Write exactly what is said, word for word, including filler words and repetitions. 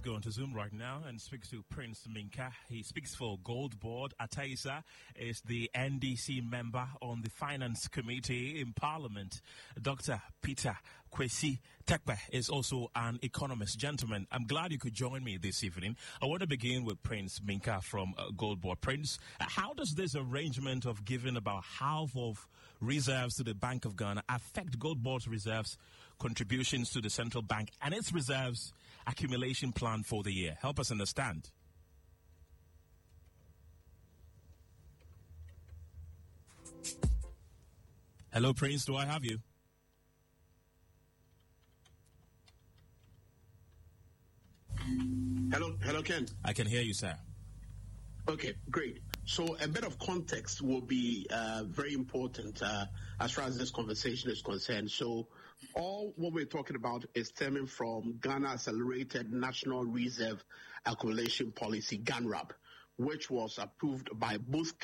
go onto Zoom right now and speak to Prince Minka. He speaks for Gold Board. Ataisa is the N D C member on the Finance Committee in Parliament. Doctor Peter Kwesi Tekpe is also an economist. Gentlemen, I'm glad you could join me this evening. I want to begin with Prince Minka from uh, Gold Board. Prince, uh, how does this arrangement of giving about half of reserves to the Bank of Ghana affect Gold Board's reserves contributions to the central bank and its reserves accumulation plan for the year? Help us understand. Hello, Prince. Do I have you? Hello, hello, Ken. I can hear you, sir. Okay, great. So a bit of context will be uh, very important uh, as far as this conversation is concerned. So all what we're talking about is stemming from Ghana Accelerated National Reserve Accumulation Policy, GANRAP, which was approved by both